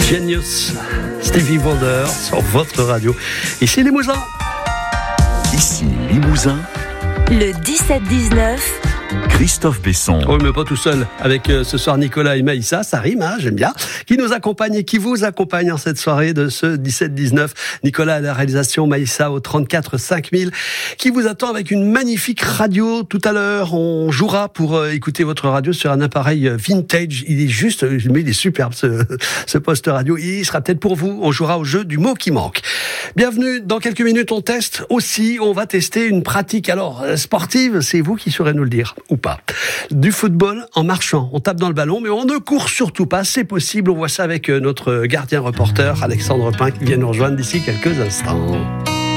Genius, Stevie Wonder sur votre radio. Ici Limousin. Ici Limousin. Le 17-19. Christophe Besson. Oui, mais pas tout seul. Avec ce soir Nicolas et Maïssa, ça rime, hein, j'aime bien. Qui nous accompagne et qui vous accompagne en cette soirée de ce 17-19. Nicolas à la réalisation, Maïssa au 34 5000, qui vous attend avec une magnifique radio. Tout à l'heure, on jouera pour écouter votre radio sur un appareil vintage. Il est juste, mais il est superbe ce poste radio. Il sera peut-être pour vous. On jouera au jeu du mot qui manque. Bienvenue. Dans quelques minutes, on teste aussi. On va tester une pratique alors sportive. C'est vous qui saurez nous le dire. Ou pas. Du football en marchant. On tape dans le ballon, mais on ne court surtout pas. C'est possible. On voit ça avec notre gardien reporter, Alexandre Pin, qui vient nous rejoindre d'ici quelques instants.